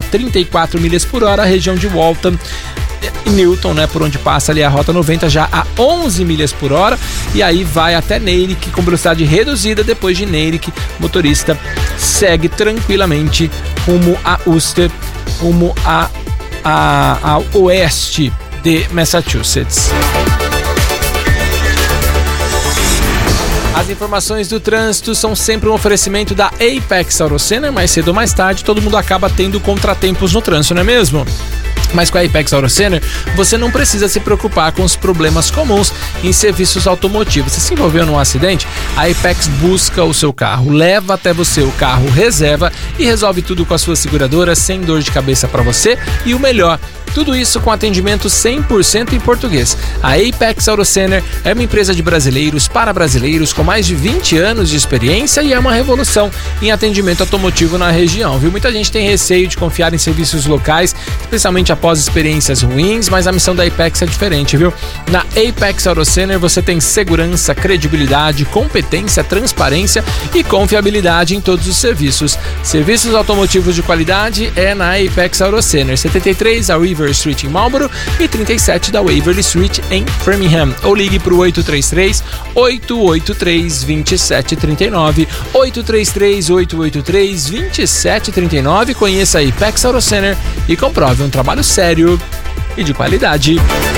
34 milhas por hora, a região de Waltham e Newton, né, por onde passa ali a Rota 90, já a 11 milhas por hora, e aí vai até Neyrick com velocidade reduzida. Depois de Neyrick, o motorista segue tranquilamente rumo a Ulster, rumo a oeste de Massachusetts. As informações do trânsito são sempre um oferecimento da Apex Auto Center. Mais cedo ou mais tarde, todo mundo acaba tendo contratempos no trânsito, não é mesmo? Mas com a Apex Auto Center, você não precisa se preocupar com os problemas comuns em serviços automotivos. Se envolveu num acidente, a Apex busca o seu carro, leva até você o carro, reserva e resolve tudo com a sua seguradora, sem dor de cabeça para você. E o melhor, tudo isso com atendimento 100% em português. A Apex Auto Center é uma empresa de brasileiros para brasileiros com mais de 20 anos de experiência e é uma revolução em atendimento automotivo na região, viu? Muita gente tem receio de confiar em serviços locais, especialmente após experiências ruins, mas a missão da Apex é diferente, viu? Na Apex Auto Center você tem segurança, credibilidade, competência, transparência e confiabilidade em todos os serviços. Serviços automotivos de qualidade é na Apex Auto Center, 73 a River Street em Marlborough e 37 da Waverly Street em Framingham. Ou ligue para o 833-883-2739, 833-883-2739. Conheça a Apex Auto Center e comprove um trabalho sério e de qualidade.